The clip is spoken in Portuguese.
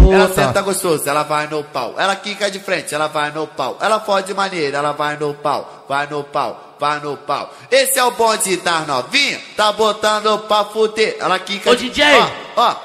Ela senta gostoso, ela vai no pau. Ela quica de frente, ela vai no pau. Ela fode maneira, ela vai no pau. Vai no pau, vai no pau. Esse é o bonde das novinha, tá botando pra fuder. Ela quica de... Ô DJ! Ó,